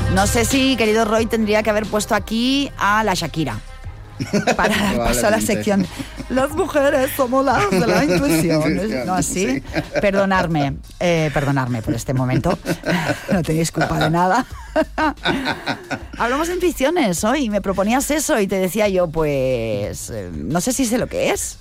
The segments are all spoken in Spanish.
No sé si, querido Roy, tendría que haber puesto aquí a la Shakira. Para pasar a la sección. Las mujeres somos las de la intuición. ¿No así? Sí. Perdonadme por este momento. No tenéis culpa de nada. Hablamos de intuiciones hoy. Me proponías eso y te decía yo, pues, no sé si sé lo que es.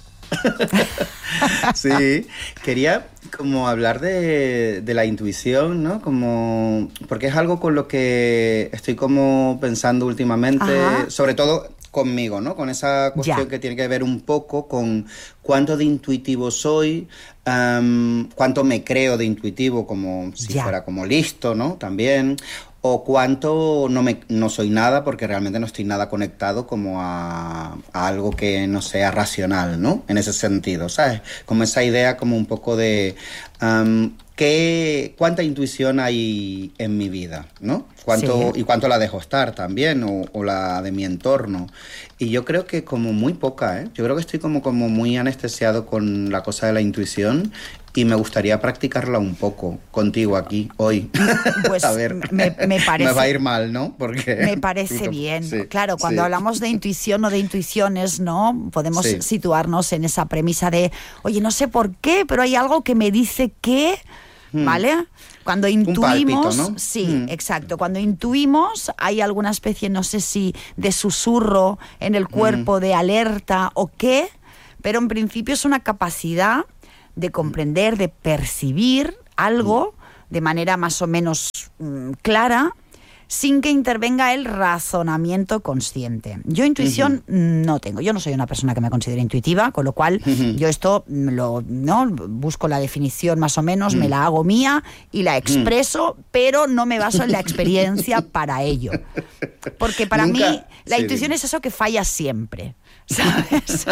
Sí, quería como hablar de la intuición, ¿no? Como porque es algo con lo que estoy como pensando últimamente, sobre todo conmigo, ¿no? Con esa cuestión que tiene que ver un poco con cuánto de intuitivo soy, cuánto me creo de intuitivo, como si fuera como listo, ¿no? También. O cuánto no soy nada porque realmente no estoy nada conectado como a algo que no sea racional, ¿no? En ese sentido, ¿sabes? Como esa idea como un poco de cuánta intuición hay en mi vida, ¿no? Y cuánto la dejo estar también, o la de mi entorno. Y yo creo que como muy poca, ¿eh? Yo creo que estoy como muy anestesiado con la cosa de la intuición. Y me gustaría practicarla un poco contigo aquí, hoy. Pues a ver, me parece... Me va a ir mal, ¿no? Porque me parece bien. Sí, claro, cuando hablamos de intuición o de intuiciones, ¿no? Podemos situarnos en esa premisa de, oye, no sé por qué, pero hay algo que me dice que... ¿Vale? Cuando intuimos... Un pálpito, ¿no? Sí, exacto. Cuando intuimos hay alguna especie, no sé si de susurro en el cuerpo, de alerta o qué, pero en principio es una capacidad de comprender, de percibir algo de manera más o menos clara, sin que intervenga el razonamiento consciente. Yo intuición no tengo. Yo no soy una persona que me considere intuitiva, con lo cual yo esto busco la definición más o menos, me la hago mía y la expreso, pero no me baso en la experiencia para ello. Porque para mí la intuición es eso que falla siempre, ¿sabes?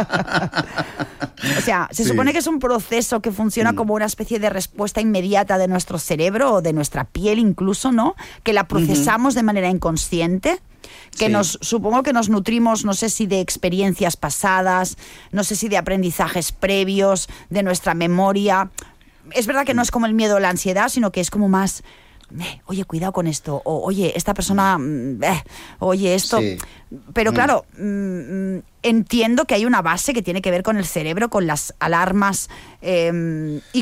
O sea, se supone que es un proceso que funciona como una especie de respuesta inmediata de nuestro cerebro o de nuestra piel incluso, ¿no? Que la procesamos de manera inconsciente, que supongo que nos nutrimos, no sé si de experiencias pasadas, no sé si de aprendizajes previos, de nuestra memoria. Es verdad que no es como el miedo o la ansiedad, sino que es como más... oye, cuidado con esto, o oye, esta persona, oye, esto... Sí. Pero claro, entiendo que hay una base que tiene que ver con el cerebro, con las alarmas y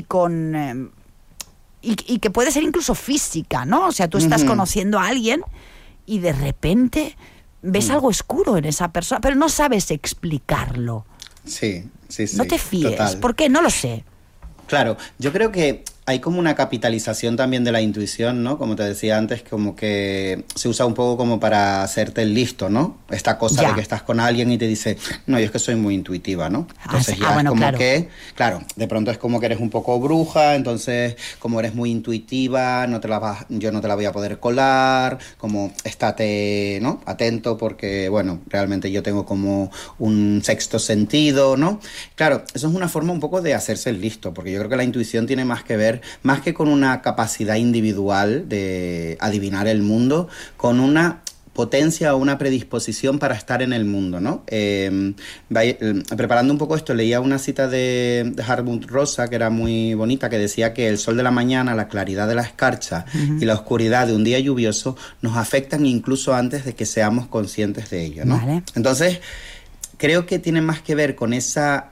que puede ser incluso física, ¿no? O sea, tú estás conociendo a alguien y de repente ves algo oscuro en esa persona, pero no sabes explicarlo. Sí. No te fíes. Total. ¿Por qué? No lo sé. Claro, yo creo que hay como una capitalización también de la intuición, ¿no? Como te decía antes, como que se usa un poco como para hacerte el listo, ¿no? Esta cosa de que estás con alguien y te dice, no, yo es que soy muy intuitiva, ¿no? Entonces es como que, claro, de pronto es como que eres un poco bruja, entonces como eres muy intuitiva, yo no te la voy a poder colar, como estate, ¿no? Atento porque, bueno, realmente yo tengo como un sexto sentido, ¿no? Claro, eso es una forma un poco de hacerse el listo, porque yo creo que la intuición tiene más que ver, más que con una capacidad individual de adivinar el mundo, con una potencia o una predisposición para estar en el mundo, ¿no? Preparando un poco esto, leía una cita de Hartmut Rosa que era muy bonita, que decía que el sol de la mañana, la claridad de la escarcha y la oscuridad de un día lluvioso nos afectan incluso antes de que seamos conscientes de ello, ¿no? Vale. Entonces, creo que tiene más que ver con esa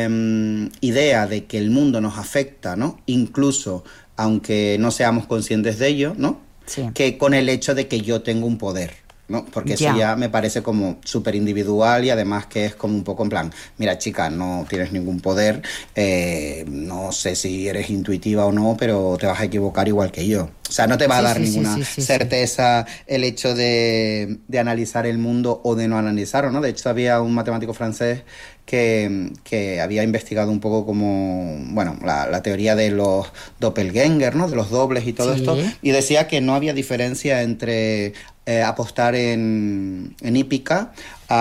idea de que el mundo nos afecta, ¿no? Incluso aunque no seamos conscientes de ello, ¿no? Sí. Que con el hecho de que yo tengo un poder, ¿no? Porque eso ya me parece como súper individual y además que es como un poco en plan, mira chica, no tienes ningún poder, no sé si eres intuitiva o no, pero te vas a equivocar igual que yo. O sea, no te va a dar ninguna certeza el hecho de analizar el mundo o de no analizarlo, ¿no? De hecho, había un matemático francés que había investigado un poco como, bueno, la teoría de los doppelganger, ¿no? De los dobles y todo esto, y decía que no había diferencia entre apostar en hípica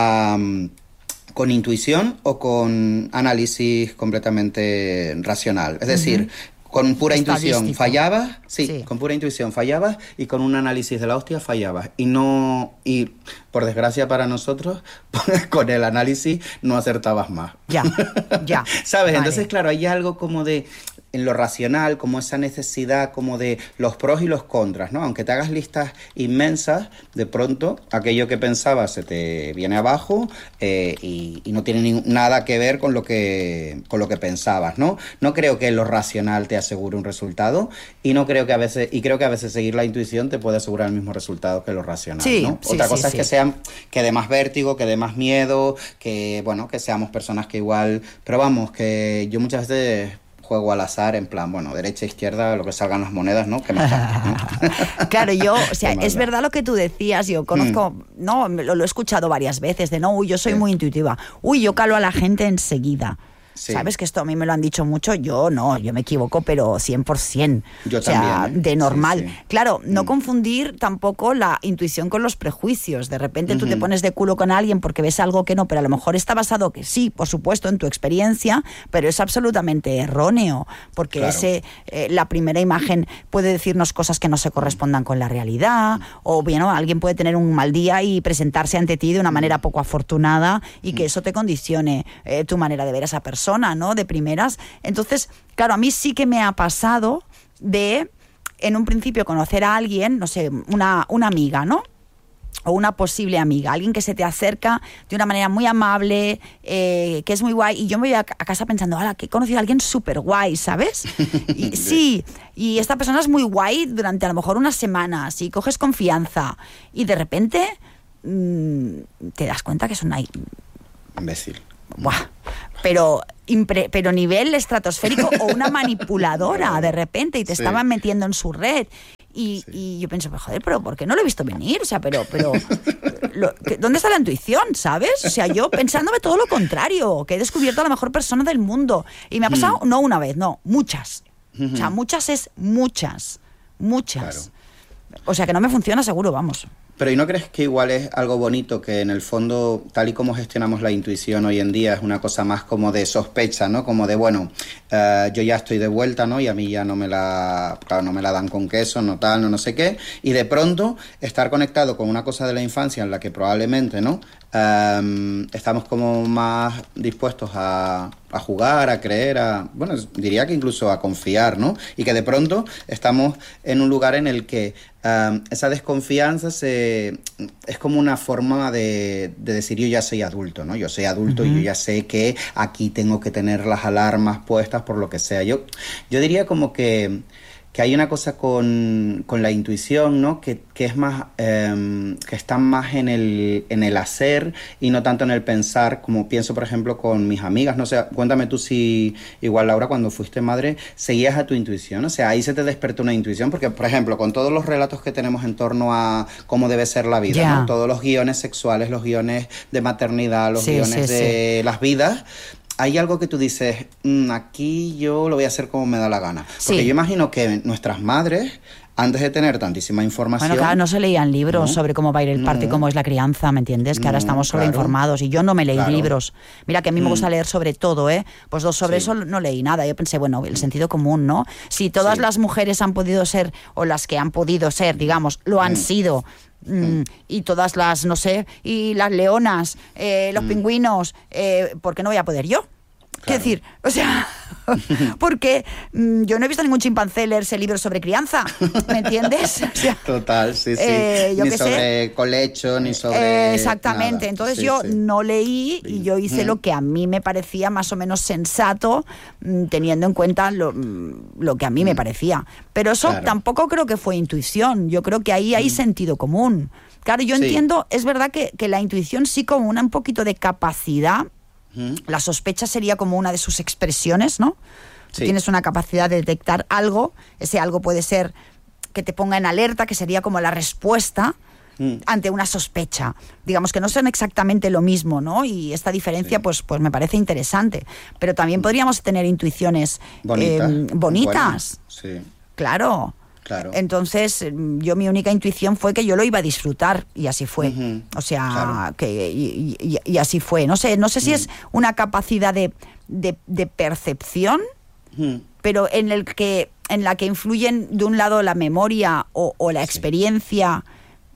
con intuición o con análisis completamente racional. Es decir, con pura intuición fallabas, con pura intuición fallabas y con un análisis de la hostia fallabas. Y por desgracia para nosotros, con el análisis no acertabas más. Ya. ¿Sabes? Vale. Entonces, claro, hay algo como de, en lo racional, como esa necesidad como de los pros y los contras, ¿no? Aunque te hagas listas inmensas, de pronto aquello que pensabas se te viene abajo y no tiene nada que ver con lo que pensabas, ¿no? No creo que lo racional te asegure un resultado y creo que a veces seguir la intuición te puede asegurar el mismo resultado que lo racional, Sí, ¿no? sí, Otra sí, cosa es sí. que dé más vértigo, que dé más miedo, que, bueno, que seamos personas que igual... Pero vamos, que yo muchas veces juego al azar, en plan, bueno, derecha, izquierda, lo que salgan las monedas, ¿no? Que más da, ¿no? Claro, yo, o sea, Qué es maldad. verdad lo que tú decías, yo conozco, no, lo he escuchado varias veces, de no, uy, yo soy Sí. muy intuitiva, uy, yo calo a la gente enseguida. Sí. ¿Sabes? Que esto a mí me lo han dicho mucho, yo no, yo me equivoco, pero 100%. Yo o sea, también, ¿eh? de normal. Sí, sí. Claro, no confundir tampoco la intuición con los prejuicios. De repente tú te pones de culo con alguien porque ves algo que no, pero a lo mejor está basado que sí, por supuesto, en tu experiencia, pero es absolutamente erróneo, porque Claro. la primera imagen puede decirnos cosas que no se correspondan con la realidad, o bien, ¿no? Alguien puede tener un mal día y presentarse ante ti de una manera poco afortunada y que eso te condicione tu manera de ver a esa persona, ¿no? De primeras. Entonces, claro, a mí sí que me ha pasado de, en un principio, conocer a alguien, no sé, una amiga, ¿no? O una posible amiga, alguien que se te acerca de una manera muy amable, que es muy guay, y yo me voy a casa pensando, ¡hala, que he conocido a alguien súper guay!, ¿sabes? Y, sí, y esta persona es muy guay durante a lo mejor unas semanas, y coges confianza, y de repente te das cuenta que es una... Imbécil. ¡Buah! Pero nivel estratosférico, o una manipuladora de repente, y te Sí. estaban metiendo en su red. Y yo pienso, pero joder, ¿pero por qué no lo he visto venir? O sea, ¿dónde está la intuición, sabes? O sea, yo pensándome todo lo contrario, que he descubierto a la mejor persona del mundo. Y me ha pasado no una vez, no, muchas. O sea, muchas es muchas. Claro. O sea, que no me funciona seguro, vamos. Pero ¿y no crees que igual es algo bonito que en el fondo, tal y como gestionamos la intuición hoy en día, es una cosa más como de sospecha, ¿no? Como de, bueno, yo ya estoy de vuelta, ¿no? Y a mí ya no me la dan con queso, no tal, no sé qué. Y de pronto estar conectado con una cosa de la infancia en la que probablemente, ¿no? Estamos como más dispuestos a jugar, a creer, bueno, diría que incluso a confiar, ¿no? Y que de pronto estamos en un lugar en el que esa desconfianza es como una forma de decir, yo ya soy adulto, ¿no? Yo soy adulto y yo ya sé que aquí tengo que tener las alarmas puestas por lo que sea. Yo diría como que hay una cosa con la intuición, ¿no? Que es más, que está más en el hacer y no tanto en el pensar, como pienso, por ejemplo, con mis amigas. No sé, cuéntame tú si, igual, Laura, cuando fuiste madre, seguías a tu intuición. O sea, ahí se te despertó una intuición, porque, por ejemplo, con todos los relatos que tenemos en torno a cómo debe ser la vida, Ya. ¿no? Todos los guiones sexuales, los guiones de maternidad, los Sí, guiones sí, de las vidas... Hay algo que tú dices, aquí yo lo voy a hacer como me da la gana. Porque Sí. yo imagino que nuestras madres, antes de tener tantísima información... Bueno, claro, no se leían libros No, sobre cómo va a ir el parto y no. cómo es la crianza, ¿me entiendes? Que ahora No, estamos claro. sobreinformados y yo no me leí Claro. libros. Mira que a mí me gusta leer sobre todo, ¿eh? Pues sobre Sí. eso no leí nada. Yo pensé, bueno, el sentido común, ¿no? Si todas Sí. las mujeres han podido ser, o las que han podido ser, digamos, lo han sido... y todas las, no sé, y las leonas, los pingüinos, ¿por qué no voy a poder yo? Quiero Claro. decir, o sea, porque yo no he visto ningún chimpancé leerse libros sobre crianza, ¿me entiendes? O sea, Total, sí, sí. yo Ni qué sé. sobre colecho, ni sobre exactamente. nada. Entonces Sí, yo sí. no leí y yo hice lo que a mí me parecía más o menos sensato, teniendo en cuenta lo que a mí me parecía. Pero eso Claro. tampoco creo que fue intuición. Yo creo que ahí hay sentido común. Claro, yo Sí. entiendo, es verdad que la intuición sí como un poquito de capacidad. La sospecha sería como una de sus expresiones, ¿no? Tú Sí. tienes una capacidad de detectar algo, ese algo puede ser que te ponga en alerta, que sería como la respuesta ante una sospecha. Digamos que no son exactamente lo mismo, ¿no? Y esta diferencia, Sí. pues me parece interesante. Pero también podríamos tener intuiciones bonitas. Buenas. Sí, Claro. claro. Entonces, yo mi única intuición fue que yo lo iba a disfrutar y así fue. Ujú. O sea, Claro. que y así fue. No sé si es una capacidad de percepción, pero en la que influyen de un lado la memoria o la experiencia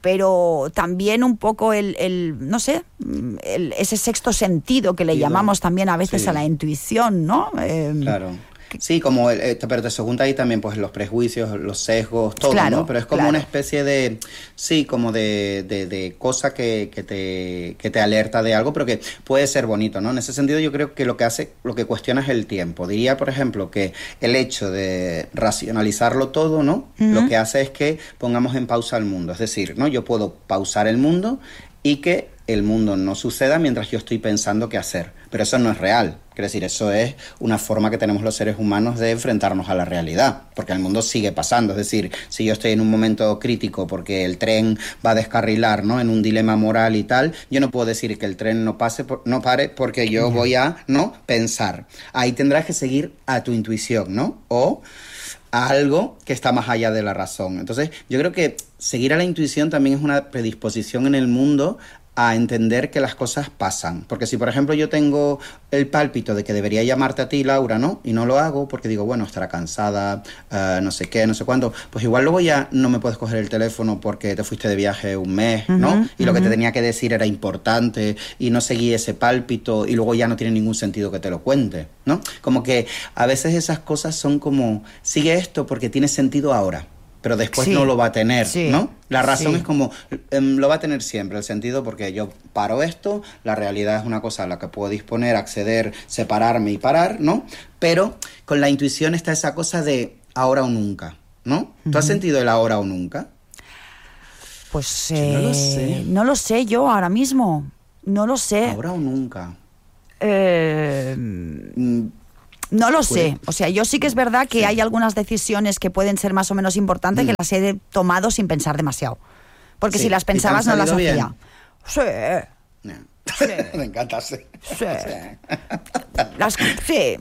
pero también un poco no sé, ese sexto sentido que le llamamos también a veces a la intuición, ¿no? Claro. Sí, como pero te segunda ahí también pues los prejuicios, los sesgos, todo, claro, ¿no? Pero es como una especie de, sí, como de cosa que te alerta de algo, pero que puede ser bonito, ¿no? En ese sentido yo creo que lo que cuestiona es el tiempo. Diría, por ejemplo, que el hecho de racionalizarlo todo, ¿no? Lo que hace es que pongamos en pausa el mundo. Es decir, ¿no? Yo puedo pausar el mundo y que el mundo no suceda mientras yo estoy pensando qué hacer. Pero eso no es real. Quiero decir, eso es una forma que tenemos los seres humanos de enfrentarnos a la realidad, porque el mundo sigue pasando. Es decir, si yo estoy en un momento crítico porque el tren va a descarrilar, ¿no? En un dilema moral y tal, yo no puedo decir que el tren no pare porque yo voy a, ¿no? Pensar. Ahí tendrás que seguir a tu intuición, ¿no? O a algo que está más allá de la razón. Entonces, yo creo que seguir a la intuición también es una predisposición en el mundo a entender que las cosas pasan. Porque si, por ejemplo, yo tengo el pálpito de que debería llamarte a ti, Laura, ¿no? Y no lo hago porque digo, bueno, estará cansada, no sé qué, no sé cuándo, pues igual luego ya no me puedes coger el teléfono porque te fuiste de viaje un mes, ¿no? Y lo que te tenía que decir era importante y no seguí ese pálpito y luego ya no tiene ningún sentido que te lo cuente, ¿no? Como que a veces esas cosas son como, sigue esto porque tiene sentido ahora, pero después no lo va a tener, ¿no? La razón es como, lo va a tener siempre, el sentido, porque yo paro esto, la realidad es una cosa a la que puedo disponer, acceder, separarme y parar, ¿no? Pero con la intuición está esa cosa de ahora o nunca, ¿no? ¿Tú has sentido el ahora o nunca? Pues no lo sé. No lo sé yo ahora mismo, no lo sé. ¿Ahora o nunca? No lo sé, o sea, yo sí que es verdad que hay algunas decisiones que pueden ser más o menos importantes que las he tomado sin pensar demasiado, porque si las pensabas no las hacía. Sí. Sí. Me encanta, sí. Sí. Sí.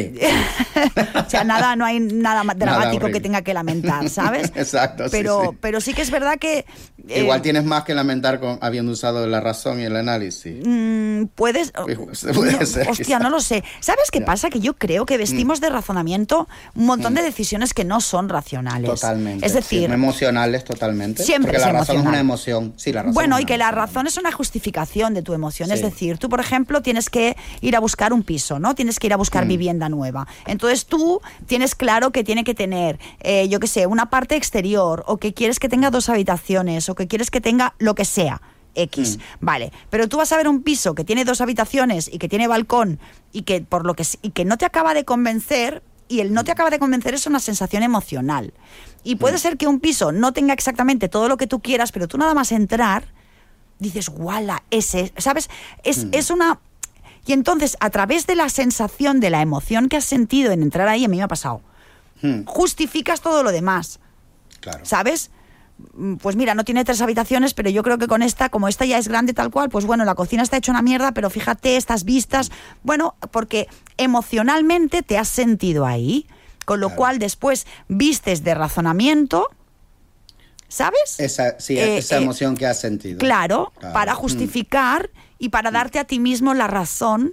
O sea, no hay nada más dramático que tenga que lamentar, ¿sabes? Exacto, pero sí que es verdad que... Igual tienes más que lamentar habiendo usado la razón y el análisis. Puede ser. Hostia, no lo sé. ¿Sabes qué pasa? Que yo creo que vestimos de razonamiento un montón de decisiones que no son racionales. Totalmente. Es decir... Son emocionales totalmente. Siempre porque es la razón emocional. Es una emoción. Sí, la razón bueno, es y que emoción. la razón es una justificación de tu emoción. Sí. Es decir, tú, por ejemplo, tienes que ir a buscar un piso, ¿no? Tienes que ir a buscar vivienda nueva. Entonces tú tienes claro que tiene que tener, yo qué sé, una parte exterior, o que quieres que tenga 2 habitaciones, o que quieres que tenga lo que sea. X, vale, pero tú vas a ver un piso que tiene 2 habitaciones y que tiene balcón y que no te acaba de convencer, y el no te acaba de convencer es una sensación emocional. Y puede ser que un piso no tenga exactamente todo lo que tú quieras, pero tú nada más entrar dices, guala, ese, ¿sabes? Es una... Y entonces, a través de la sensación, de la emoción que has sentido en entrar ahí, a mí me ha pasado, justificas todo lo demás. Claro. ¿Sabes? Pues mira, no tiene 3 habitaciones, pero yo creo que con esta, como esta ya es grande tal cual, pues bueno, la cocina está hecha una mierda, pero fíjate, estas vistas, bueno, porque emocionalmente te has sentido ahí, con lo cual después vistes de razonamiento, ¿sabes? Esa emoción que has sentido. Claro, para justificar y para darte a ti mismo la razón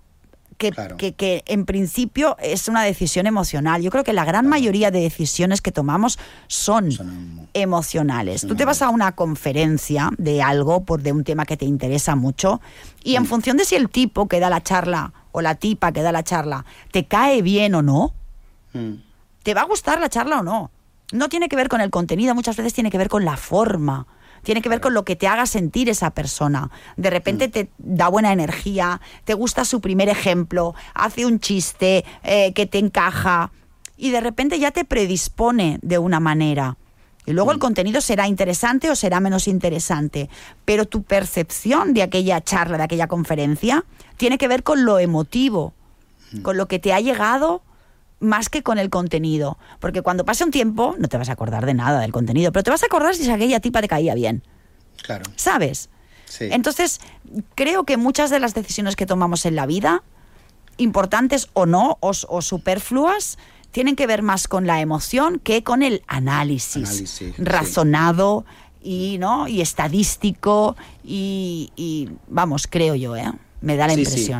que en principio es una decisión emocional. Yo creo que la gran mayoría de decisiones que tomamos son emocionales. Tú te vas a una conferencia de algo, de un tema que te interesa mucho, y en función de si el tipo que da la charla o la tipa que da la charla te cae bien o no, te va a gustar la charla o no. No tiene que ver con el contenido, muchas veces tiene que ver con la forma. Tiene que ver con lo que te haga sentir esa persona. De repente te da buena energía, te gusta su primer ejemplo, hace un chiste que te encaja y de repente ya te predispone de una manera. Y luego el contenido será interesante o será menos interesante, pero tu percepción de aquella charla, de aquella conferencia, tiene que ver con lo emotivo, con lo que te ha llegado, más que con el contenido. Porque cuando pase un tiempo no te vas a acordar de nada del contenido, pero te vas a acordar si aquella tipa te caía bien. Claro. ¿Sabes? Sí. Entonces, creo que muchas de las decisiones que tomamos en la vida, importantes o no, o superfluas, tienen que ver más con la emoción que con el análisis razonado y estadístico y vamos, creo yo, me da la impresión.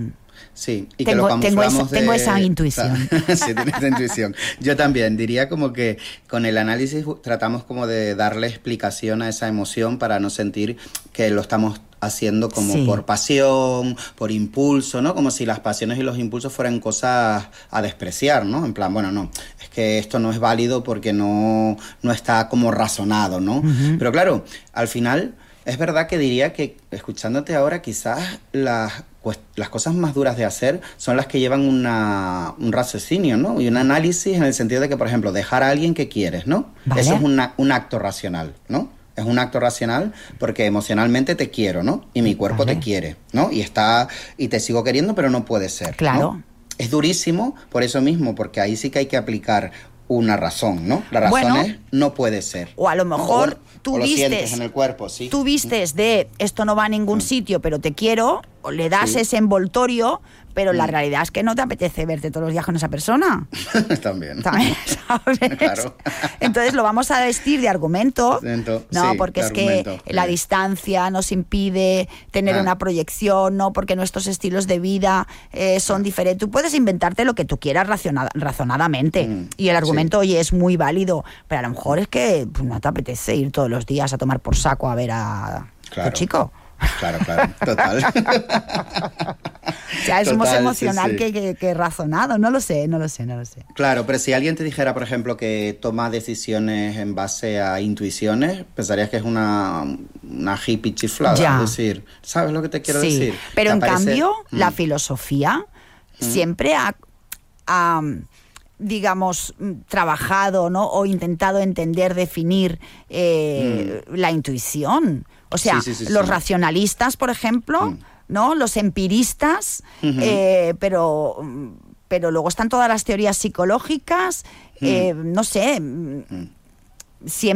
Sí, y que lo camuflamos tengo esa intuición. Sí, tienes esa intuición. Yo también diría como que con el análisis tratamos como de darle explicación a esa emoción para no sentir que lo estamos haciendo como por pasión, por impulso, ¿no? Como si las pasiones y los impulsos fueran cosas a despreciar, ¿no? En plan, bueno, no, es que esto no es válido porque no está como razonado, ¿no? Uh-huh. Pero claro, al final es verdad que diría que, escuchándote ahora, quizás las cosas más duras de hacer son las que llevan un raciocinio, ¿no? Y un análisis en el sentido de que, por ejemplo, dejar a alguien que quieres, ¿no? ¿Vale? Eso es un acto racional, ¿no? Es un acto racional porque emocionalmente te quiero, ¿no? Y mi cuerpo te quiere, ¿no? Y te sigo queriendo, pero no puede ser, claro, ¿no? Es durísimo por eso mismo, porque ahí sí que hay que aplicar una razón, ¿no? La razón es no puede ser. O a lo mejor tú vistes en el cuerpo, sí. Tú vistes de esto no va a ningún sitio, pero te quiero, o le das ese envoltorio, pero la realidad es que no te apetece verte todos los días con esa persona. También, ¿sabes? Claro. Entonces lo vamos a vestir de argumento, ¿no? Sí, porque es que la distancia nos impide tener una proyección, ¿no? Porque nuestros estilos de vida son diferentes. Tú puedes inventarte lo que tú quieras razonadamente y el argumento, oye, es muy válido, pero a lo mejor es que no te apetece ir todos los días a tomar por saco a ver a tu chico. Claro, total. O sea, es más emocional que razonado, no lo sé. Claro, pero si alguien te dijera, por ejemplo, que toma decisiones en base a intuiciones, pensarías que es una hippie chiflada. Ya. Es decir, ¿sabes lo que te quiero decir? Pero en cambio, la filosofía siempre ha digamos, trabajado, ¿no? O intentado entender, definir la intuición. O sea, los racionalistas, por ejemplo, ¿no? Los empiristas, pero luego están todas las teorías psicológicas, no sé, siempre